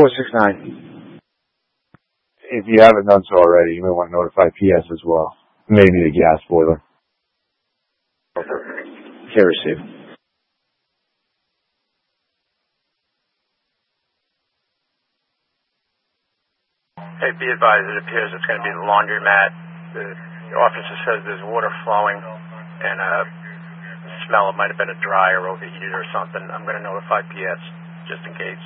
469. If you haven't done so already, you may want to notify PS as well. Maybe the gas boiler. Okay, receive. Hey, be advised, it appears it's going to be the laundromat. The officer says there's water flowing, and the smell, it might have been a dryer overheated or something. I'm going to notify PS just in case.